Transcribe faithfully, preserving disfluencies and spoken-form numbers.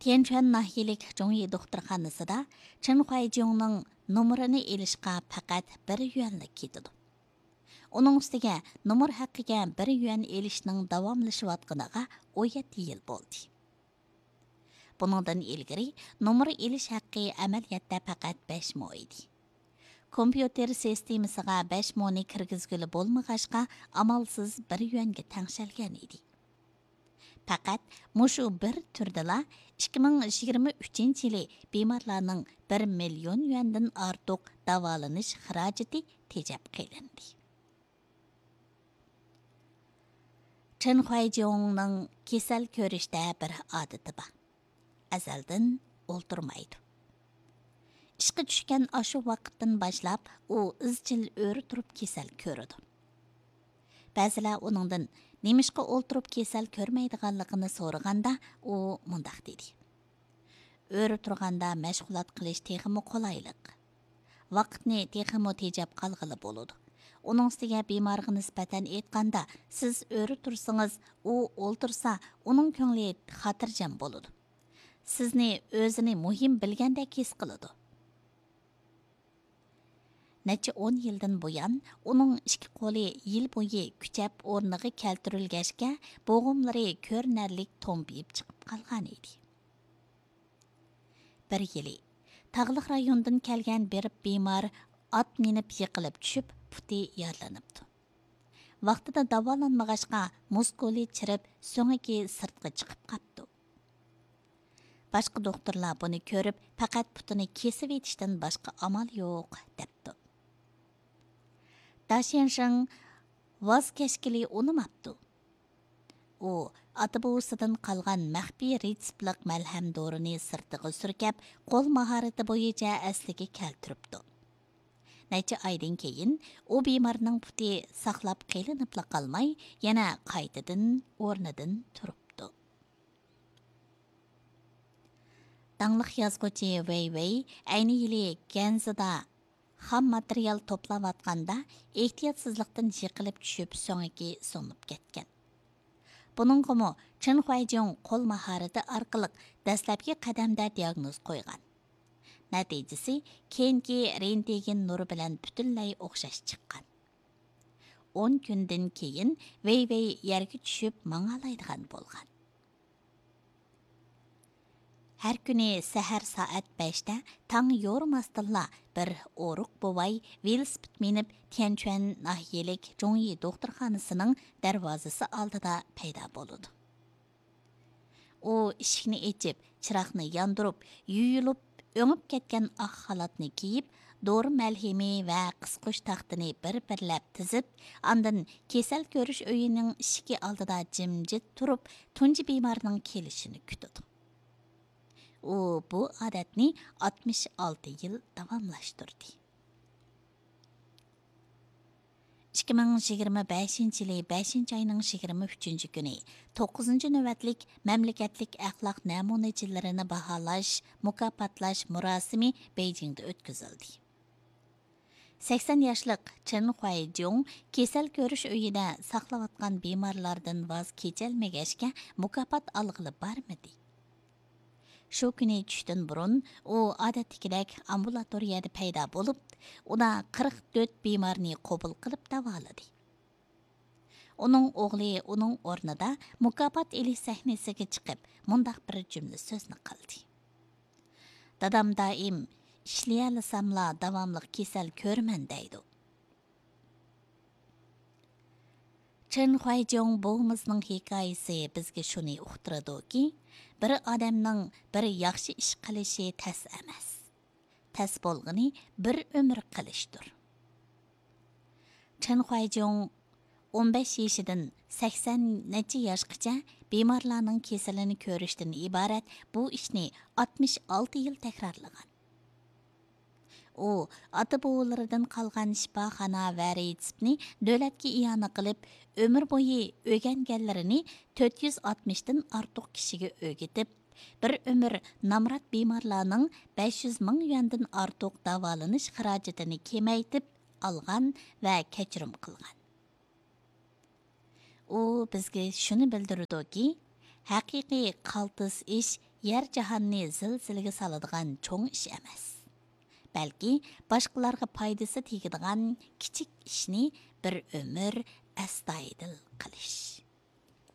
Tianquan nahiyalik Zhongyi doktorxonasida Chen Huaijingning nomerini elishga faqat bir yuanlik ketidi. Uning ustiga nomer haqqiga bir yuan elishning davomlashayotganiga o'n yetti yil bo'ldi. Buningdan ilgari nomer elish haqqi amaliyotda faqat besh mo edi. Kompyuter sistemasiga besh moni kirgizgili bo'lmag'achqa amalsiz bir yuanga tengshalgan edi. Faqat mushu bir turdala ikki ming yigirma uchinchi yili bemorlarning bir million yuandan ortiq davolanish xarajati tejab qilindi. Chen Huaijingning kasal ko'rishda bir odati bor. Azaldan o'ltirmaydi. Ishqa tushgan ashu vaqtdan boshlab u izchil o'ri turib kasal ko'radi. Ba'zilar uningdan nemishqa o'ltirib kasal ko'rmaydiganligini so'raganda u mundaq dedi. O'ri turganda mashg'ulot qilish texmi qolaylik. Vaqtni texmi tejab qolg'ili bo'ladi. Uning ustiga bemorga nisbatan aytganda, siz o'ri tursangiz, u o'ltirsa, uning ko'ngli xotirjam bo'ladi. Sizni o'zini muhim bilgandek his qiladi. Necha o'n yildan buyon uning ikki qo'li yil bo'yi kuchab o'rniga keltirilgachga bo'g'imlari ko'rinarlik to'mpiyib chiqib qolgan edi. Bir yili tog'liq rayondan kelgan bir bemor ot minib yiqilib tushib, puti yaralanibdi. Vaqtida davolanmag'achqa muskuli chirib, so'ngaki sirtqa chiqib qapti. Boshqa doktorlar buni ko'rib, faqat putini kesib etishdan boshqa amal yo'q debdi. Da Xiansheng vaz keshkili unamabdi. U ota buvisidan qolgan maxfiy retseptlik malham dorini sirtiga surkab, qo'l mahorati bo'yicha asliga keltiribdi. Necha oydan keyin u bemorning puti saqlab qilinib qolmay, yana qaytadan o'rnidan turibdi. Dangliq yozuvchi Wei Wei ayni yili Ganzida xam material to'playotganda ehtiyotsizlikdan yiqilib tushib so'ngaki so'nib ketgan. Buningga Chen Huaijing qo'l mahorati orqali dastlabki qadamda diagnoz qo'ygan. Natijasi keyingi rentgen nuri bilan butunlay o'xshash chiqqan. o'n kundan keyin Wei Wei yerga tushib mang'alaydigan bo'lgan. Her kuni sahar soat beshda tang yo'rmasdilla bir o'ruq bovay velosiped minib Tianquan nahiyalik Zhongyi doktorxonasining darvozasi oldida paydo bo'ldi. U eshikni ochib, chiroqni yondirib, yuyilib, o'ngib ketgan oq xalatni kiyib, dori malhimi va qisqish taxtini bir-birlab tizib, andan kasal ko'rish uyining eshigi oldida jimjit turib, tunji bemorning kelishini kutdi. U bu odatni oltmish olti yil davomlashtirdi. ikki ming yigirma beshinchi yili beshinchi oyning yigirma uchinchi kuni to'qqizinchi navbatlik mamlakatlik axloq namunachilarini baholash, mukofotlash murosimi Beijingda o'tkazildi. sakson yoshlik Chen Huaijing kasal ko'rish uyida saqlayotgan bemorlardan voz kechalmagachga mukofot olg'ili bormidi. Shu kuni tushdan burun u odatdagidek ambulatoriyada paydo bo'lib, unda qirq to'rt bemorni qabul qilib davoladi. Uning o'g'li uning o'rnida mukofot elish sahnasiga chiqib, mundaq bir jumla so'zni qildi. Dadam doim ishlayalasamla davomli kasal ko'rman deydi. Chen Huaijing bo'g'imizning hikoyasi bizga shuni uqtiradiki, bir odamning bir yaxshi ish qilishi tas emas. Tas bo'lg'ini bir umr qilishdir. Chen Huaijing o'n besh yoshidan sakson necha yoshgacha bemorlarning kasalini ko'rishdan iborat bu ishni oltmish olti yil takrorlagan. U ota bobolaridan qolgan shifoxona va retseptni davlatga iyona qilib, umr bo'yi o'rganganlarini to'rt yuz oltmishdan ortiq kishiga o'rgatib, bir umr namrat bemorlarning besh yuz ming yuandan ortiq davolanish xarajatini kamaytib olgan va kechirim qilgan. U bizga shuni bildirdiki, haqiqiy qaltis ish yer jahonni zilzilaga soladigan cho'ng ish emas. Balki boshqalarga foydasi tegadigan kichik ishni bir umr astoydil qilish.